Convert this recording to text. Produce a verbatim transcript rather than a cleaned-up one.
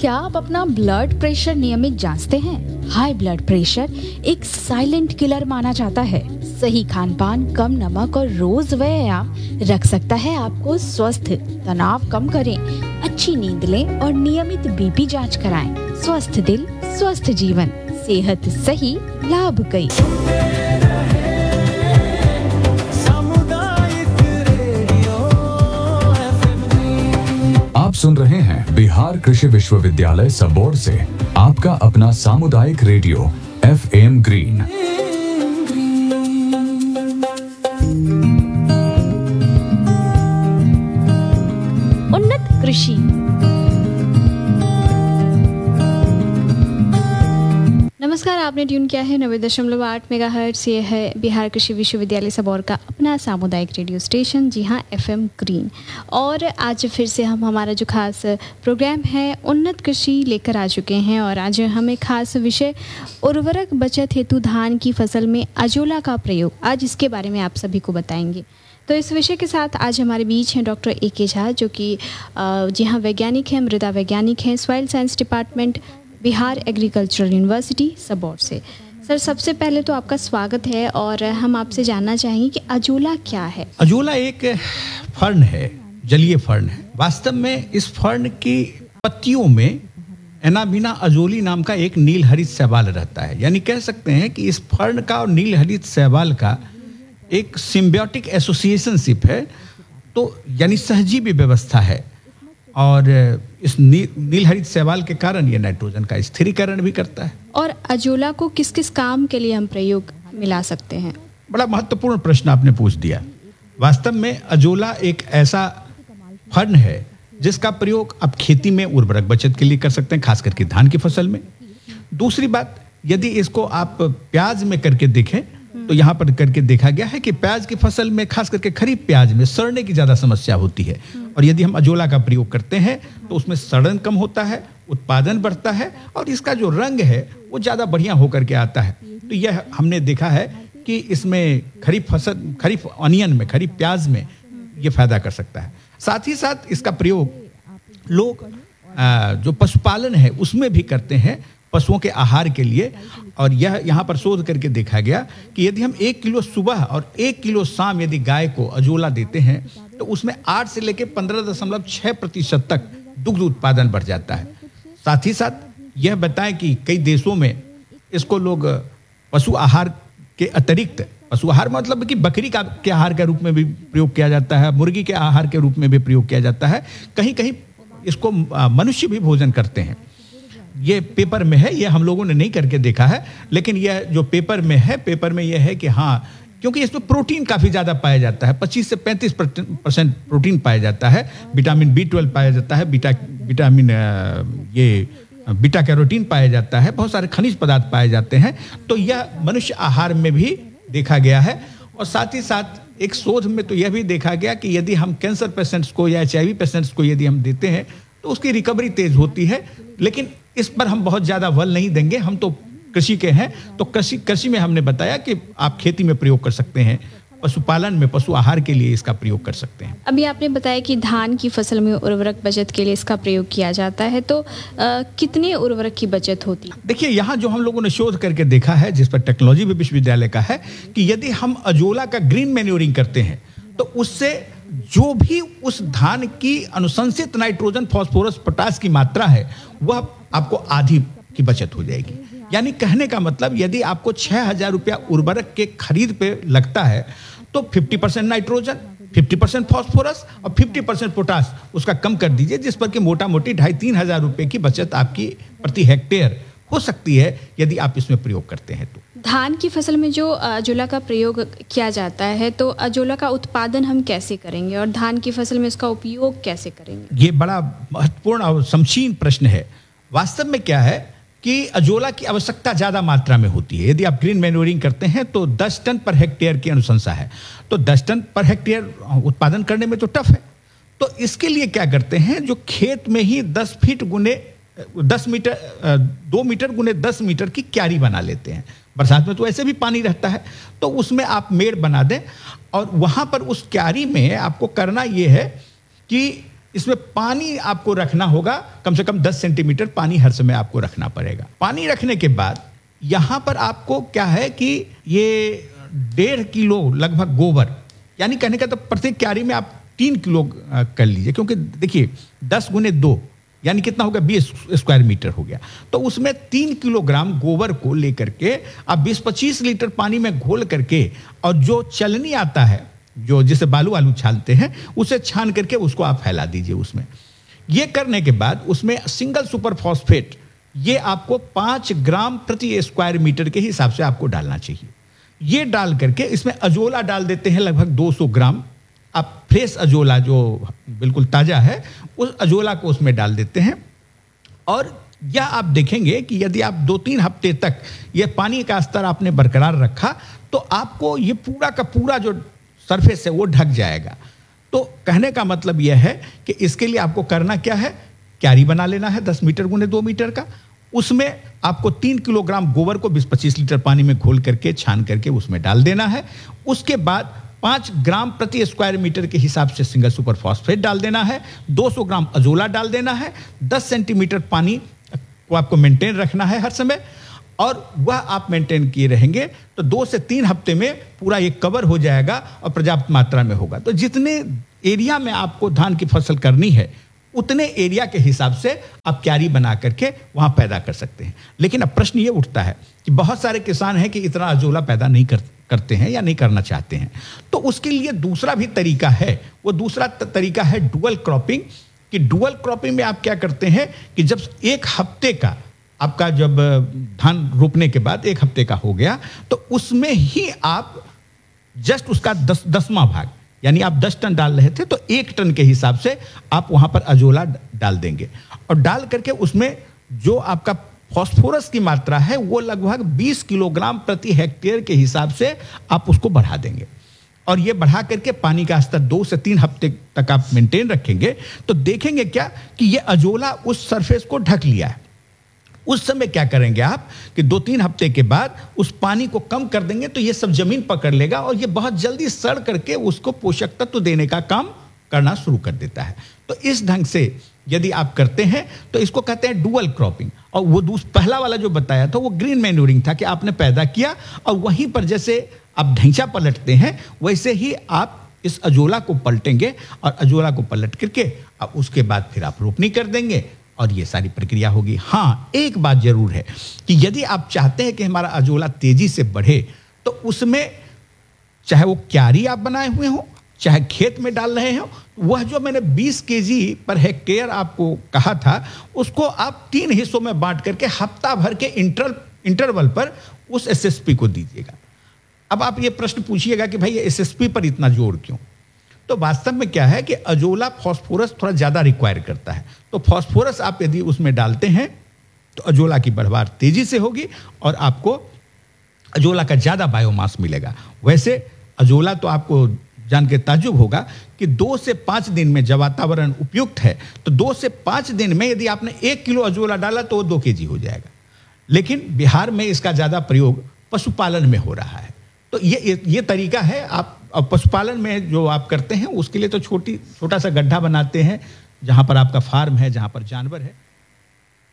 क्या आप अपना ब्लड प्रेशर नियमित जांचते हैं? हाई ब्लड प्रेशर एक साइलेंट किलर माना जाता है। सही खान पान, कम नमक और रोज व्यायाम रख सकता है आपको स्वस्थ। तनाव कम करें, अच्छी नींद लें और नियमित बीपी जांच कराएं। स्वस्थ दिल, स्वस्थ जीवन, सेहत सही, लाभ कई। आप सुन रहे हैं बिहार कृषि विश्वविद्यालय सबोर से आपका अपना सामुदायिक रेडियो एफ एम ग्रीन। उन्नत कृषि। नमस्कार, आपने ट्यून किया है नब्बे दशमलव आठ मेगा हर्ट्ज। ये है बिहार कृषि विश्वविद्यालय सबौर का अपना सामुदायिक रेडियो स्टेशन, जी हाँ, एफ एम ग्रीन। और आज फिर से हम हमारा जो खास प्रोग्राम है उन्नत कृषि लेकर आ चुके हैं। और आज हमें खास विषय उर्वरक बचत हेतु धान की फसल में अजोला का प्रयोग, आज इसके बारे में आप सभी को बताएंगे। तो इस विषय के साथ आज हमारे बीच हैं डॉक्टर ए के झा, जो कि जी हाँ वैज्ञानिक हैं, मृदा वैज्ञानिक हैं, soil science department, Bihar agricultural university Sabour से। सर, सबसे पहले तो आपका स्वागत है और हम आपसे जानना चाहेंगे कि अजोला क्या है? अजोला एक फर्न है, जलीय फर्न है। वास्तव में इस फर्न की पत्तियों में एनाबिना अजोली नाम का एक नीलहरित शैवाल रहता है। यानी कह सकते हैं कि इस फर्न का और नीलहरित शैवाल का एक सिम्बियोटिक एसोसिएशनशिप है, तो यानी सहजीवी व्यवस्था है। और इस नी, नीलहरित शैवाल के कारण ये नाइट्रोजन का स्थिरीकरण भी करता है। और अजोला को किस किस काम के लिए हम प्रयोग मिला सकते हैं? बड़ा महत्वपूर्ण प्रश्न आपने पूछ दिया। वास्तव में अजोला एक ऐसा फर्न है जिसका प्रयोग आप खेती में उर्वरक बचत के लिए कर सकते हैं, खास करके धान की फसल में। दूसरी बात, यदि इसको आप प्याज में करके देखें तो यहाँ पर करके देखा गया है कि प्याज की फसल में, खास करके खरीफ प्याज में, सड़ने की ज्यादा समस्या होती है। और यदि हम अजोला का प्रयोग करते हैं तो उसमें सड़न कम होता है, उत्पादन बढ़ता है और इसका जो रंग है वो ज्यादा बढ़िया होकर के आता है। तो यह हमने देखा है कि इसमें खरीफ फसल, खरीफ ऑनियन में, खरीफ प्याज में ये फायदा कर सकता है। साथ ही साथ इसका प्रयोग लोग जो पशुपालन है उसमें भी करते हैं, पशुओं के आहार के लिए। और यह यहाँ पर शोध करके देखा गया कि यदि हम एक किलो सुबह और एक किलो शाम यदि गाय को अजोला देते हैं तो उसमें आठ से लेकर पंद्रह दशमलव छह प्रतिशत तक दुग्ध उत्पादन बढ़ जाता है। साथ ही साथ यह बताएं कि कई देशों में इसको लोग पशु आहार के अतिरिक्त, पशु आहार मतलब कि बकरी का के आहार के रूप में भी प्रयोग किया जाता है, मुर्गी के आहार के रूप में भी प्रयोग किया जाता है, कहीं कहीं इसको मनुष्य भी भोजन करते हैं। ये पेपर में है, ये हम लोगों ने नहीं करके देखा है, लेकिन यह जो पेपर में है, पेपर में यह है कि हाँ, क्योंकि इसमें प्रोटीन काफी ज्यादा पाया जाता है, पच्चीस से पैंतीस परसेंट प्रोटीन पाया जाता है, विटामिन बी ट्वेल्व पाया जाता है, बीटा विटामिन ये बीटा कैरोटीन पाया जाता है, बहुत सारे खनिज पदार्थ पाए जाते हैं। तो यह मनुष्य आहार में भी देखा गया है। और साथ ही साथ एक शोध में तो यह भी देखा गया कि यदि हम कैंसर पेशेंट्स को या एच आई वी पेशेंट्स को यदि हम देते हैं तो उसकी रिकवरी तेज होती है। लेकिन इस पर हम बहुत ज्यादा बल नहीं देंगे, हम तो कृषि के हैं, तो कृषि कृषि में हमने बताया कि आप खेती में प्रयोग कर सकते हैं, पशुपालन में, पशु आहार के लिए इसका प्रयोग कर सकते हैं। अभी आपने बताया कि धान की फसल में उर्वरक बचत के लिए इसका प्रयोग किया जाता है, तो आ, कितने उर्वरक की बचत होती है? देखिए, यहाँ जो हम लोगों ने शोध करके देखा है, जिस पर टेक्नोलॉजी विश्वविद्यालय का है, कि यदि हम अजोला का ग्रीन मैन्योरिंग करते हैं तो उससे जो भी उस धान की अनुशंसित नाइट्रोजन, फास्फोरस, पोटास की मात्रा है वह आपको आधी की बचत हो जाएगी। यानी कहने का मतलब, यदि आपको छह हजार रुपया उर्वरक के खरीद पे लगता है तो पचास परसेंट नाइट्रोजन, पचास परसेंट फास्फोरस और पचास परसेंट पोटास उसका कम कर दीजिए, जिस पर कि मोटा मोटी ढाई तीन हजार रुपए की बचत आपकी प्रति हेक्टेयर हो सकती है यदि आप इसमें प्रयोग करते हैं तो। धान की फसल में जो अजोला का प्रयोग किया जाता है, तो अजोला का उत्पादन हम कैसे करेंगे और धान की फसल में इसका उपयोग कैसे करेंगे? ये बड़ा महत्वपूर्ण और समशीन प्रश्न है। वास्तव में क्या है कि अजोला की आवश्यकता ज्यादा मात्रा में होती है। यदि आप ग्रीन मैन्योरिंग करते हैं तो दस टन पर हेक्टेयर की अनुशंसा है, तो दस टन पर हेक्टेयर उत्पादन करने में तो टफ है। तो इसके लिए क्या करते हैं, जो खेत में ही दस फीट गुने दस मीटर दो मीटर गुने दस मीटर की क्यारी बना लेते हैं। बरसात में तो ऐसे भी पानी रहता है, तो उसमें आप मेड़ बना दें और वहां पर उस क्यारी में आपको करना यह है कि इसमें पानी आपको रखना होगा, कम से कम दस सेंटीमीटर पानी हर समय आपको रखना पड़ेगा। पानी रखने के बाद यहाँ पर आपको क्या है कि ये डेढ़ किलो लगभग गोबर, यानी कहने का तो प्रत्येक क्यारी में आप तीन किलो कर लीजिए, क्योंकि देखिए दस गुने दो यानी कितना होगा, बीस स्क्वायर मीटर हो गया। तो उसमें तीन किलोग्राम गोबर को लेकर के आप बीस पच्चीस लीटर पानी में घोल करके, और जो चलनी आता है, जो जिसे बालू आलू छानते हैं, उसे छान करके उसको आप फैला दीजिए उसमें। ये करने के बाद उसमें सिंगल सुपर फॉस्फेट ये आपको पाँच ग्राम प्रति स्क्वायर मीटर के हिसाब से आपको डालना चाहिए। ये डाल करके इसमें अजोला डाल देते हैं लगभग दो सौ ग्राम। आप फ्रेश अजोला जो बिल्कुल ताज़ा है उस अजोला को उसमें डाल देते हैं। और या आप देखेंगे कि यदि आप दो तीन हफ्ते तक ये पानी का स्तर आपने बरकरार रखा तो आपको ये पूरा का पूरा जो सरफेस है वो ढक जाएगा। तो कहने का मतलब यह है कि इसके लिए आपको करना क्या है, क्यारी बना लेना है दस मीटर गुने दो मीटर का। उसमें आपको तीन किलोग्राम गोबर को बीस पच्चीस लीटर पानी में घोल करके छान करके उसमें डाल देना है। उसके बाद पाँच ग्राम प्रति स्क्वायर मीटर के हिसाब से सिंगल सुपर फॉस्फेट डाल देना है, दो सौ ग्राम अजोला डाल देना है, दस सेंटीमीटर पानी को आपको मेंटेन रखना है हर समय। और वह आप मेंटेन किए रहेंगे तो दो से तीन हफ्ते में पूरा ये कवर हो जाएगा और पर्याप्त मात्रा में होगा। तो जितने एरिया में आपको धान की फसल करनी है उतने एरिया के हिसाब से आप क्यारी बना करके वहां पैदा कर सकते हैं। लेकिन अब प्रश्न ये उठता है कि बहुत सारे किसान हैं कि इतना अजोला पैदा नहीं कर, करते हैं या नहीं करना चाहते हैं। तो उसके लिए दूसरा भी तरीका है। वो दूसरा तरीका है डुअल क्रॉपिंग। कि डुअल क्रॉपिंग में आप क्या करते हैं कि जब एक हफ्ते का आपका जब धान रोपने के बाद एक हफ्ते का हो गया तो उसमें ही आप जस्ट उसका दस दसवां भाग, यानी आप दस टन डाल रहे थे तो एक टन के हिसाब से आप वहां पर अजोला डाल देंगे। और डाल करके उसमें जो आपका फास्फोरस की मात्रा है वो लगभग बीस किलोग्राम प्रति हेक्टेयर के हिसाब से आप उसको बढ़ा देंगे। और ये बढ़ा करके पानी का स्तर दो से तीन हफ्ते तक आप मेंटेन रखेंगे तो देखेंगे क्या कि ये अजोला उस सरफेस को ढक लिया है। उस समय क्या करेंगे आप कि दो तीन हफ्ते के बाद उस पानी को कम कर देंगे तो ये सब जमीन पकड़ लेगा और ये बहुत जल्दी सड़ करके उसको पोषक तत्व देने का काम करना शुरू कर देता है। तो इस ढंग से यदि आप करते हैं तो इसको कहते हैं डुअल क्रॉपिंग। और वो दूसरा पहला वाला जो बताया था वो ग्रीन मैन्यूरिंग था कि आपने पैदा किया और वहीं पर जैसे आप ढैंचा पलटते हैं वैसे ही आप इस अजोला को पलटेंगे और अजोला को पलट करके अब उसके बाद फिर आप रोपनी कर देंगे और ये सारी प्रक्रिया होगी। हाँ, एक बात जरूर है कि यदि आप चाहते हैं कि हमारा अजोला तेजी से बढ़े तो उसमें चाहे वो क्यारी आप बनाए हुए हो चाहे खेत में डाल रहे हो, वह जो मैंने बीस केजी पर हेक्टेयर आपको कहा था उसको आप तीन हिस्सों में बांट करके हफ्ता भर के इंटर इंटरवल पर उस एसएसपी को दीजिएगा। अब आप ये प्रश्न पूछिएगा कि भाई ये एसएसपी पर इतना जोर क्यों? तो वास्तव में क्या है कि अजोला फास्फोरस थोड़ा ज़्यादा रिक्वायर करता है। तो फास्फोरस आप यदि उसमें डालते हैं तो अजोला की बढ़वार तेजी से होगी और आपको अजोला का ज़्यादा बायोमास मिलेगा। वैसे अजोला तो आपको जान के ताज्जुब होगा कि दो से पाँच दिन में जब वातावरण उपयुक्त है तो दो से पाँच दिन में यदि आपने एक किलो अजोला डाला तो वो दो के जी हो जाएगा। लेकिन बिहार में इसका ज़्यादा प्रयोग पशुपालन में हो रहा है। तो ये ये, ये तरीका है। आप पशुपालन में जो आप करते हैं उसके लिए तो छोटी छोटा सा गड्ढा बनाते हैं जहाँ पर आपका फार्म है, जहाँ पर जानवर है,